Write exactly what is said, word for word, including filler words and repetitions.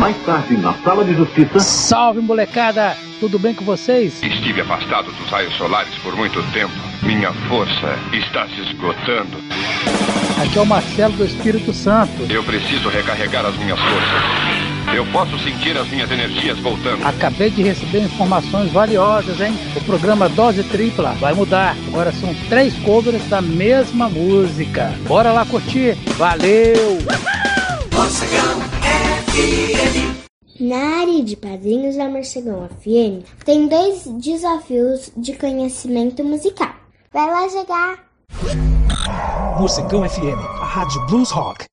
Mais tarde, na sala de justiça... Salve, molecada! Tudo bem com vocês? Estive afastado dos raios solares por muito tempo. Minha força está se esgotando. Aqui é o Marcelo do Espírito Santo. Eu preciso recarregar as minhas forças. Eu posso sentir as minhas energias voltando. Acabei de receber informações valiosas, hein? O programa Dose Tripla vai mudar. Agora são três covers da mesma música. Bora lá curtir. Valeu! Morcegão F M. Na área de padrinhos da Morcegão F M, tem dois desafios de conhecimento musical. Vai lá jogar! Morcegão F M, a rádio Blues Rock.